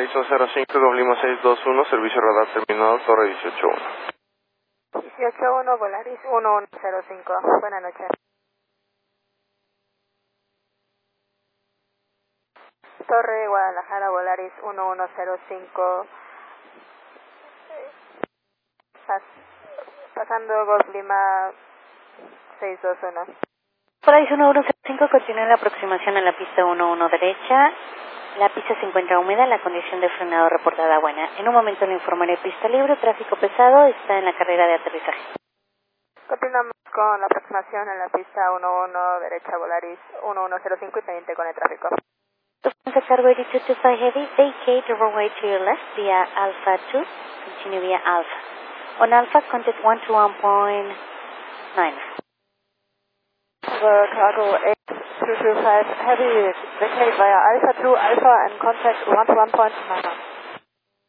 Volaris 105, Goblima 621, servicio radar terminado, Torre 181. 181, Volaris 1105, buenas noches. Torre Guadalajara, Volaris 1105, pasando Goblima 621. Volaris 1105, continúa la aproximación a la pista 11 derecha. La pista se encuentra húmeda, la condición de frenado reportada buena. En un momento le informaré pista libre, tráfico pesado, está en la carrera de aterrizaje. Continuamos con la aproximación en la pista 11 derecha, Volaris 1105 y pendiente con el tráfico. Lufthansa Cargo 8225 Heavy, vacate the runway to your left via Alpha 2, continue via Alpha. On Alpha, contact 121.9. Cargo 8225 Heavy, vacate via Alpha 2 Alpha and contact 121.9.